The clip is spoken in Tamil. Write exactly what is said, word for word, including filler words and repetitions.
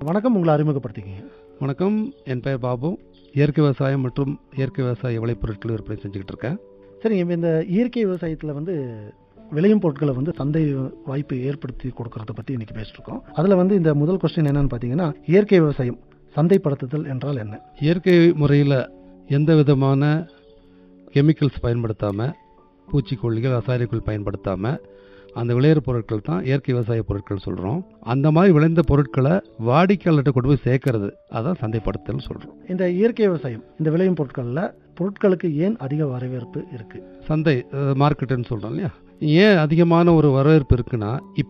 வணக்கம், உங்களை அறிமுகப்படுத்திக்கிங்க. வணக்கம், என் பெயர் பாபு. இயற்கை விவசாயம் மற்றும் இயற்கை விவசாய விளைபொருட்கள் விற்பனை செஞ்சுக்கிட்டு இருக்கேன். சரிங்க, இப்போ இந்த இயற்கை விவசாயத்தில் வந்து விளையும் பொருட்களை வந்து சந்தை வாய்ப்பு ஏற்படுத்தி கொடுக்கறத பற்றி இன்னைக்கு பேசிட்டு இருக்கோம். அதில் வந்து இந்த முதல் கொஸ்டின் என்னன்னு பார்த்தீங்கன்னா, இயற்கை விவசாயம் சந்தைப்படுத்துதல் என்றால் என்ன? இயற்கை முறையில் எந்த விதமான கெமிக்கல்ஸ் பயன்படுத்தாமல், பூச்சிக்கொல்லிகள், ரசாயனிகள் பயன்படுத்தாமல் அந்த விளையிற பொருட்கள் தான் இயற்கை விவசாய பொருட்கள் சொல்கிறோம். அந்த மாதிரி விளைந்த பொருட்களை வாடிக்கையாளர்கிட்ட கொண்டு போய் சேர்க்கறது, அதான் சந்தைப்படுத்தல் சொல்கிறோம். இந்த இயற்கை விவசாயம் இந்த விளையும் பொருட்களில் பொருட்களுக்கு ஏன் அதிக வரவேற்பு இருக்கு? சந்தை மார்க்கெட்டுன்னு சொல்கிறோம் இல்லையா, ஏன் அதிகமான ஒரு வரவேற்பு இருக்குன்னா,